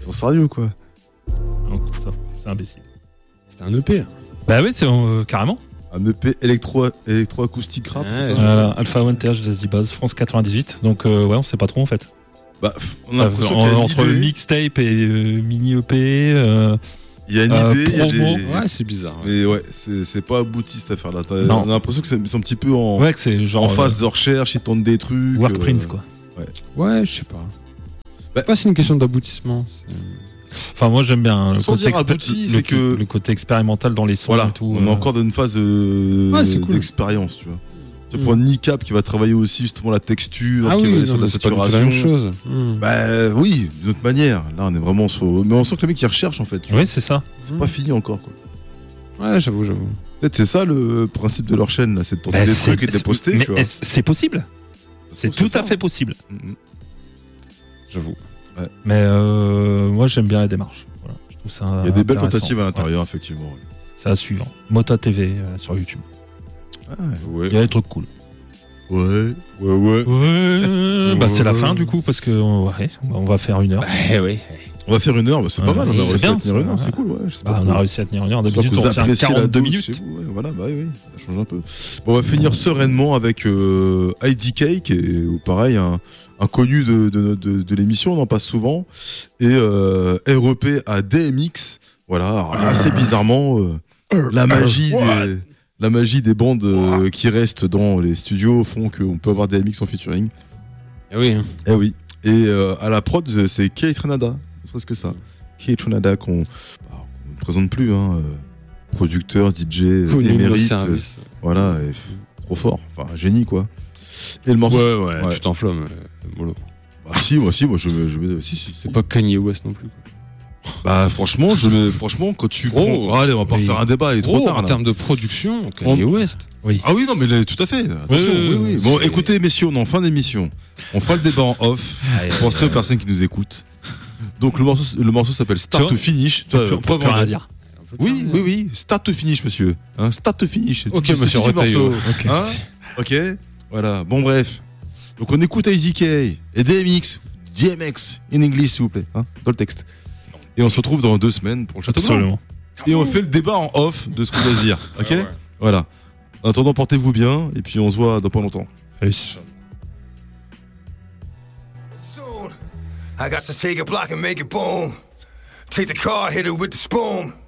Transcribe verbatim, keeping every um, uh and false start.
Ils sont sérieux, quoi. Donc, ça, c'est imbécile. C'était un E P. Là. Bah oui, c'est euh, carrément. Un E P électro, électro-acoustique rap, Ouais, c'est ça Voilà, Alpha One T H Jazzy Bass, France quatre-vingt-dix-huit. Donc, euh, ouais, on sait pas trop en fait. Bah, on a Ça, l'impression en- qu'il y a une entre idée. mixtape et euh, mini E P. Euh, Il y a une euh, idée, il y a promo. des... Ouais, c'est bizarre. Ouais. Mais ouais, c'est, c'est pas abouti cette affaire-là. T'as- Non. On a l'impression que c'est, ils sont un petit peu en, ouais, que c'est genre. en phase euh, de recherche, ils tentent des trucs. Workprint, euh, quoi. Ouais, je sais pas. Bah- Pas c'est une question d'aboutissement. c'est- Enfin, moi j'aime bien le Sans côté, dire abouti, le, c'est que- le côté expérimental dans les sons Voilà, et tout. on est euh. encore dans une phase euh, Ouais, c'est cool. d'expérience, tu vois. Tu Mm. prends Nicap qui va travailler aussi justement la texture, Ah qui va oui, aller sur non, de la mais c'est pas du tout la même saturation. chose. Hmm. Bah oui, d'une autre manière. Là, on est vraiment sur. Mais on sent que le mec il recherche en fait. Tu vois. Oui, c'est ça. C'est pas fini encore quoi. Ouais, j'avoue, j'avoue. Peut-être c'est ça le principe de leur chaîne là, c'est de tenter Bah, des c'est- trucs et de les poster. Mais tu vois. est-ce- c'est possible. C'est trouve, tout c'est à ça. fait possible. Mhm. J'avoue. Mais euh, moi j'aime bien la démarche. Voilà. Je trouve ça Il y a des belles intéressant. tentatives à Ouais. l'intérieur, effectivement. ouais. C'est à suivre. Mota T V euh, sur YouTube. Ah, Ouais. Il y a des trucs cool. ouais. Ouais, ouais. Ouais. Bah c'est la fin du coup parce que ouais, on va faire une heure. Eh oui. On va faire une heure, bah, c'est Ouais, pas mal. On c'est a réussi bien, à tenir une heure, ça. c'est cool. Ouais, j'espère Bah, on que- a réussi à tenir une heure. j'espère D'habitude que on vous tient appréciez la quarante-deux dose minutes. chez vous, ouais, voilà, bah oui, ça change un peu. Bon, on va finir sereinement avec euh, I D K, qui est euh, pareil, un, un connu de, de, de, de l'émission, on en passe souvent, et euh, R E P à D M X. Voilà, alors là, assez bizarrement, euh, la magie des, la magie des bandes euh, qui restent dans les studios font qu'on peut avoir D M X en featuring. Eh oui. hein. Eh oui. Et euh, à la prod, c'est Kei Trinada, ne serait-ce que ça. Kei Trinada qu'on bah, qu'on ne présente plus, hein, euh, producteur, D J, Connu de nos émérite, euh, services. voilà, et f- trop fort, enfin un génie quoi. Et le morceau, Ouais, ouais, Ouais. tu t'enflammes, euh, mollo. bah si, moi si, moi je, je, je si, si, si. C'est pas Kanye West non plus. Bah franchement, je me, franchement quand tu Oh. prends, ah, allez, on va pas Oui. refaire un débat, il est trop Oh, tard en là. termes de production, Kanye On- West. Ah oui, non, mais là, tout à fait. Attention, Oui, oui, oui, oui. Bon, c'est- écoutez, messieurs, on est en fin d'émission. On fera le débat en off. Pensez aux personnes qui nous écoutent. Donc le morceau, le morceau s'appelle Start Tu to vois, Finish. On peut- Toi, on peut preuve plus en rien est. dire. Oui, oui, oui. Start to Finish, monsieur. Hein, start to Finish. Ok, C'est- monsieur c'est du Retailleau. morceau. Ok. Hein ok. Voilà. Bon, bref. Donc on écoute I D K et D M X, D M X in English, s'il vous plaît, hein, dans le texte. Et on se retrouve dans deux semaines pour le Château Blanc. Absolument. Et on fait le débat en off de ce qu'on va se dire. Ok. Ouais, ouais. Voilà. En attendant, portez-vous bien et puis on se voit dans pas longtemps. Salut. Soon, I got to take a block and make it boom. Take the car, hit it with the spoon.